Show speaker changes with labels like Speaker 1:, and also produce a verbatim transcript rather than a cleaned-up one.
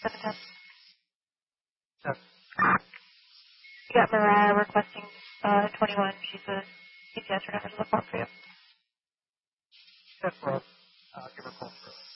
Speaker 1: seven ten.
Speaker 2: Yes.
Speaker 1: You got Mariah requesting uh, twenty-one. She's a C P S or numbers of the form for you.
Speaker 2: Yes, well, uh, give her a call first.